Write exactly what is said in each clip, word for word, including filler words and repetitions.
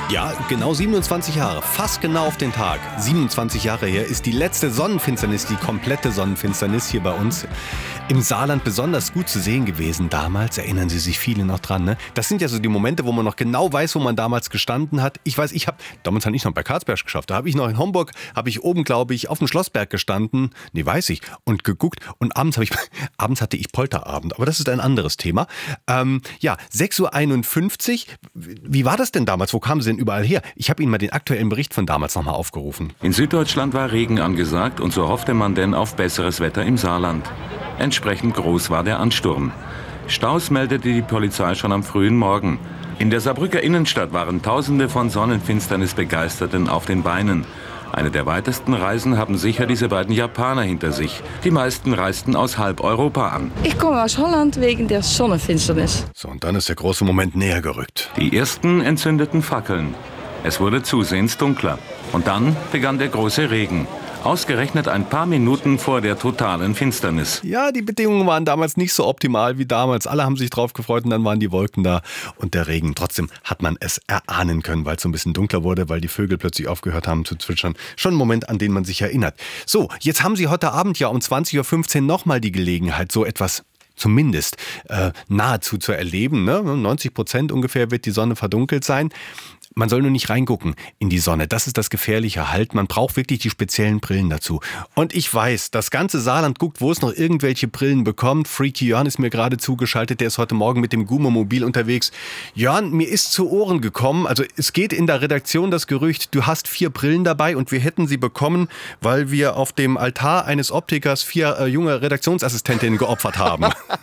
Ja, genau siebenundzwanzig Jahre, fast genau auf den Tag. siebenundzwanzig Jahre her ist die letzte Sonnenfinsternis, die komplette Sonnenfinsternis hier bei uns im Saarland besonders gut zu sehen gewesen. Damals, erinnern Sie sich viele noch dran, ne? Das sind ja so die Momente, wo man noch genau weiß, wo man damals gestanden hat. Ich weiß, ich habe, damals habe ich noch bei Karlsberg geschafft. Da habe ich noch in Homburg, habe ich oben, glaube ich, auf dem Schlossberg gestanden. Nee, weiß ich. Und geguckt. Und abends habe ich, abends hatte ich Polterabend. Aber das ist ein anderes Thema. Ähm, ja, sechs Uhr einundfünfzig. Wie war das denn damals? Wo kamen Sie denn überall her? Ich habe Ihnen mal den aktuellen Bericht von damals nochmal aufgerufen. In Süddeutschland war Regen angesagt und so hoffte man denn auf besseres Wetter im Saarland. Entsprechend groß war der Ansturm. Staus meldete die Polizei schon am frühen Morgen. In der Saarbrücker Innenstadt waren Tausende von Sonnenfinsternis-Begeisterten auf den Beinen. Eine der weitesten Reisen haben sicher diese beiden Japaner hinter sich. Die meisten reisten aus halb Europa an. Ich komme aus Holland wegen der Sonnenfinsternis. So, und dann ist der große Moment näher gerückt. Die ersten entzündeten Fackeln. Es wurde zusehends dunkler. Und dann begann der große Regen. Ausgerechnet ein paar Minuten vor der totalen Finsternis. Ja, die Bedingungen waren damals nicht so optimal wie damals. Alle haben sich drauf gefreut und dann waren die Wolken da und der Regen. Trotzdem hat man es erahnen können, weil es so ein bisschen dunkler wurde, weil die Vögel plötzlich aufgehört haben zu zwitschern. Schon ein Moment, an den man sich erinnert. So, jetzt haben Sie heute Abend ja um zwanzig Uhr fünfzehn nochmal die Gelegenheit, so etwas zumindest äh, nahezu zu erleben. Ne? neunzig Prozent ungefähr wird die Sonne verdunkelt sein. Man soll nur nicht reingucken in die Sonne. Das ist das Gefährliche halt. Man braucht wirklich die speziellen Brillen dazu. Und ich weiß, das ganze Saarland guckt, wo es noch irgendwelche Brillen bekommt. Freaky Jörn ist mir gerade zugeschaltet. Der ist heute Morgen mit dem Gumo-Mobil unterwegs. Jörn, mir ist zu Ohren gekommen. Also es geht in der Redaktion das Gerücht, du hast vier Brillen dabei und wir hätten sie bekommen, weil wir auf dem Altar eines Optikers vier äh, junge Redaktionsassistentinnen geopfert haben.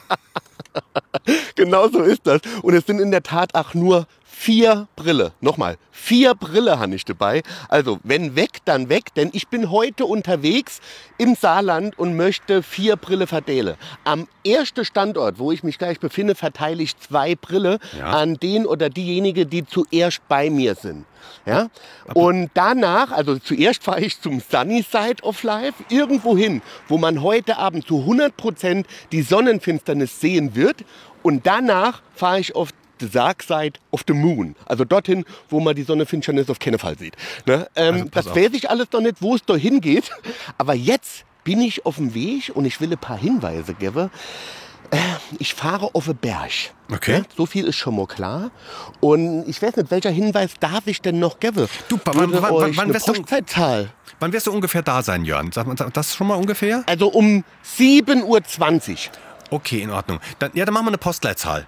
Genau so ist das. Und es sind in der Tat auch nur vier Brille. Nochmal, vier Brille habe ich dabei. Also wenn weg, dann weg. Denn ich bin heute unterwegs im Saarland und möchte vier Brille verdelen. Am ersten Standort, wo ich mich gleich befinde, verteile ich zwei Brille ja. an den oder diejenige, die zuerst bei mir sind. Ja? Und danach, also zuerst fahre ich zum Sunny Side of Life, irgendwo hin, wo man heute Abend zu hundert Prozent die Sonnenfinsternis sehen wird. Und danach fahre ich auf the Dark Side of the Moon. Also dorthin, wo man die Sonnenfinsternis auf keinen Fall sieht. Ne? Ähm, also das weiß ich alles noch nicht, wo es da hingeht. Aber jetzt bin ich auf dem Weg und ich will ein paar Hinweise geben. Äh, ich fahre auf den Berg. Okay. Ja, so viel ist schon mal klar. Und ich weiß nicht, welcher Hinweis darf ich denn noch geben? Du, wann, wann, wann, wann, wirst du, Postleitzahl. wann wirst du ungefähr da sein, Jörn? Sag mal das schon mal ungefähr? Also um sieben Uhr zwanzig. Okay, in Ordnung. Dann, ja, dann machen wir eine Postleitzahl.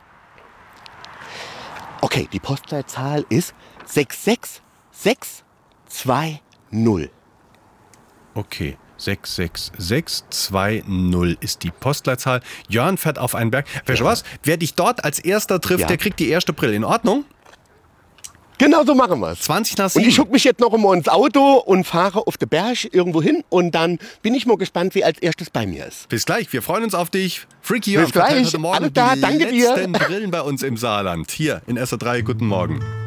Okay, die Postleitzahl ist sechs sechs sechs zwei null. Okay, sechs sechs sechs zwei null ist die Postleitzahl. Jörn fährt auf einen Berg. Weißt du was? Wer dich dort als Erster trifft, ja. der kriegt die erste Brille. In Ordnung? Genau so machen wir es. zwanzig nach sieben. Und ich huck mich jetzt noch immer ins Auto und fahre auf den Berg irgendwo hin. Und dann bin ich mal gespannt, wie als erstes bei mir ist. Bis gleich, wir freuen uns auf dich. Freaky Jörn Bis gleich, heute Morgen alles da, die danke dir. letzten Brillen bei uns im Saarland. Hier in S R drei, guten Morgen.